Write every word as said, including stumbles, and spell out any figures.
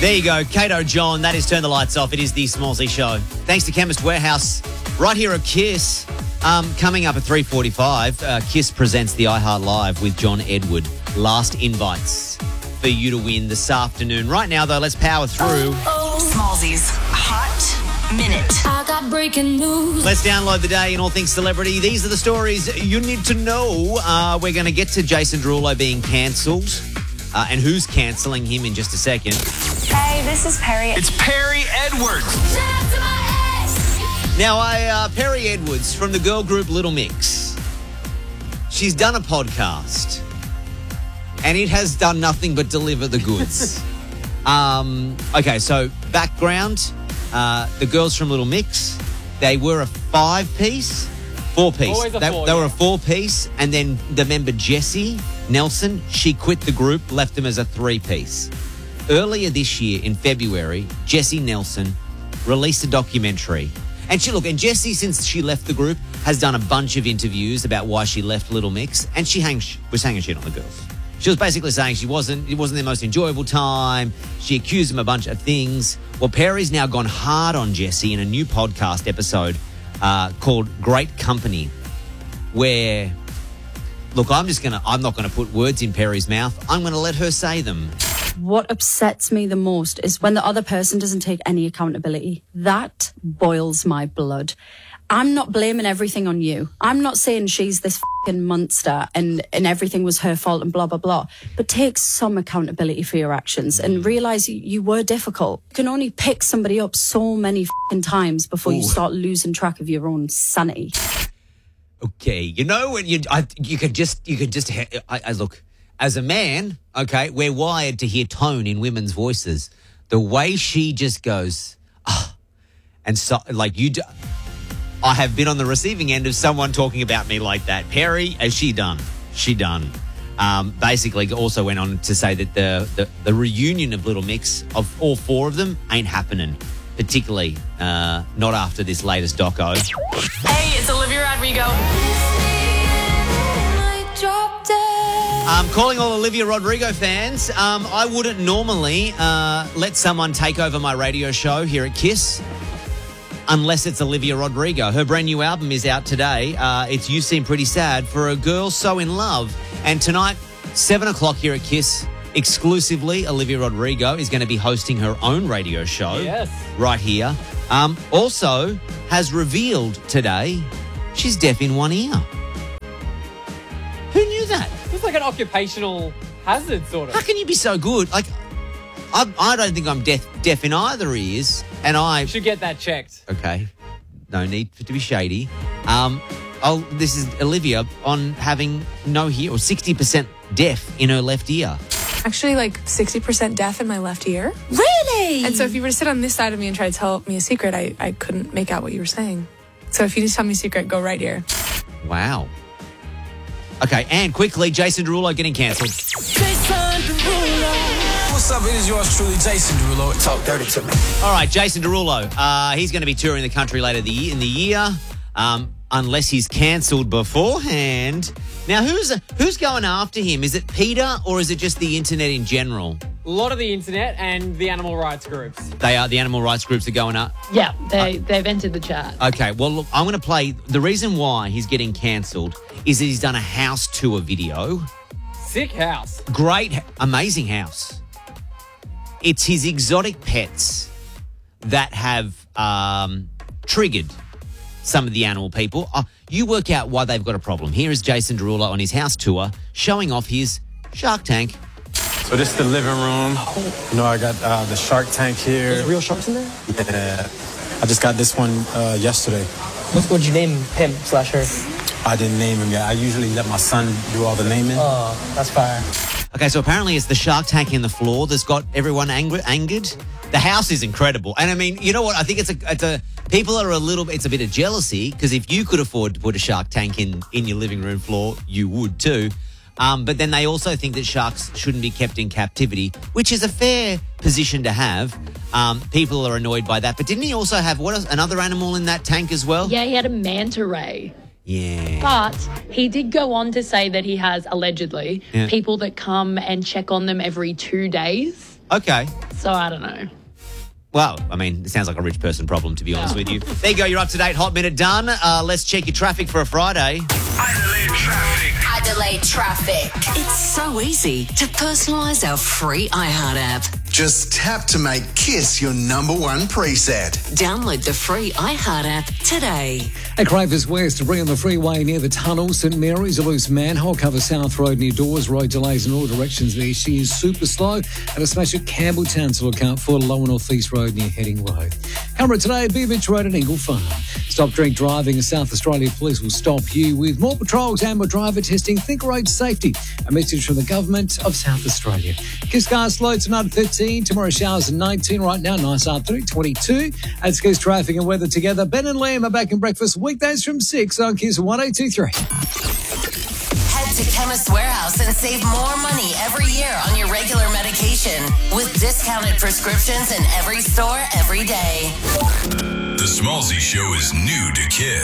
There you go. Kato John, that is Turn the Lights Off. It is the Smallsy Show. Thanks to Chemist Warehouse. Right here at KISS. Um, coming up at three forty-five, uh, KISS presents the iHeart Live with John Edward. Last invites for you to win this afternoon. Right now, though, let's power through. Smallsy's Hot Minute. I got breaking news. Let's download the day in all things celebrity. These are the stories you need to know. Uh, we're going to get to Jason Derulo being cancelled. Uh, and who's cancelling him in just a second. Hey, this is Perry. It's Perry Edwards. Now, I, uh, Perry Edwards from the girl group Little Mix. She's done a podcast. And it has done nothing but deliver the goods. um, okay, so background. Uh, the girls from Little Mix, they were a five-piece, four-piece. Always a they, four, they yeah. were a four-piece, and then the member Jessie Nelson, she quit the group, left them as a three-piece. Earlier this year, in February, Jessie Nelson released a documentary. And she, look, and Jessie, since she left the group, has done a bunch of interviews about why she left Little Mix, and she hangs, was hanging shit on the girls. She was basically saying she wasn't, it wasn't their most enjoyable time. She accused them of a bunch of things. Well, Perry's now gone hard on Jessie in a new podcast episode uh, called Great Company, where, look, I'm just going to, I'm not going to put words in Perry's mouth. I'm going to let her say them. What upsets me the most is when the other person doesn't take any accountability. That boils my blood. I'm not blaming everything on you. I'm not saying she's this f***ing monster and, and everything was her fault and blah, blah, blah. But take some accountability for your actions and realise you, you were difficult. You can only pick somebody up so many f***ing times before Ooh. you start losing track of your own sanity. Okay, you know when you I, you could just you could just I, I look as a man. Okay, we're wired to hear tone in women's voices. The way she just goes, ah, and so like you. Do, I have been on the receiving end of someone talking about me like that. Perry, has she done? She done. Um, basically, also went on to say that the, the the reunion of Little Mix of all four of them ain't happening. Particularly uh, not after this latest doco. Hey, it's Olivia Rodrigo. Um, calling all Olivia Rodrigo fans, um, I wouldn't normally uh, let someone take over my radio show here at KISS unless it's Olivia Rodrigo. Her brand new album is out today. Uh, it's You Seem Pretty Sad for a Girl So In Love. And tonight, seven o'clock here at KISS, exclusively, Olivia Rodrigo is going to be hosting her own radio show. Yes. Right here. Um, also has revealed today she's deaf in one ear. Who knew that? It's like an occupational hazard, sort of. How can you be so good? Like, I, I don't think I'm deaf, deaf in either ears, and I... You should get that checked. Okay. No need to be shady. Um, oh, this is Olivia on having no hear, or sixty percent deaf in her left ear. Actually, like sixty percent deaf in my left ear. Really? And so if you were to sit on this side of me and try to tell me a secret, I, I couldn't make out what you were saying. So if you just tell me a secret, go right here. Wow. Okay, and quickly, Jason Derulo getting cancelled. What's up? It is yours truly, Jason Derulo. Talk dirty to me. All right, Jason Derulo. Uh, he's going to be touring the country later the, in the year, um, unless he's cancelled beforehand. Now, who's who's going after him? Is it Peter or is it just the internet in general? A lot of the internet and the animal rights groups. They are the animal rights groups are going up. Yeah, they uh, they've entered the chat. Okay, well, look, I'm going to play. The reason why he's getting cancelled is that he's done a house tour video. Sick house. Great, amazing house. It's his exotic pets that have um, triggered some of the animal people. Uh, you work out why they've got a problem. Here is Jason Derulo on his house tour showing off his Shark Tank. So this is the living room. You know, I got uh, the Shark Tank here. There's real sharks in there? Yeah. I just got this one uh, yesterday. What would you name him slash her? I didn't name him yet. I usually let my son do all the naming. Oh, that's fire. Okay, so apparently it's the Shark Tank in the floor that's got everyone angry, angered. The house is incredible. And I mean, you know what? I think it's a, it's a people are a little, it's a bit of jealousy because if you could afford to put a Shark Tank in, in your living room floor, you would too. Um, but then they also think that sharks shouldn't be kept in captivity, which is a fair position to have. Um, people are annoyed by that. But didn't he also have what else, another animal in that tank as well? Yeah, he had a manta ray. Yeah. But he did go on to say that he has, allegedly, yeah. people that come and check on them every two days. Okay. So I don't know. Well, I mean, it sounds like a rich person problem, to be honest with you. There you go, your up-to-date Hot Minute done. Uh, let's check your traffic for a Friday. Adelaide traffic. Adelaide traffic. It's so easy to personalise our free iHeart app. Just tap to make KISS your number one preset. Download the free iHeart app today. At Cravers West, to bring on the freeway near the tunnel, St Mary's, a loose manhole covers South Road near Dawes. Road delays in all directions there. She is super slow. And a smash at Campbelltown to look out for Lower North East Road near Heading Road. Camera today, Beer Beach Road and Eagle Farm. Stop drink driving. South Australia Police will stop you with more patrols and more driver testing. Think road safety. A message from the Government of South Australia. Kiss cars slow tonight at thirteen. Tomorrow showers at nineteen. Right now, nice afternoon, twenty-two. That's Kiss traffic and weather together. Ben and Liam are back in breakfast weekdays from six on Kiss one eight two three. Head to Chemist Warehouse and save more money every year on your regular medication with discounted prescriptions in every store every day. The Smallzy Show is new to Kiss.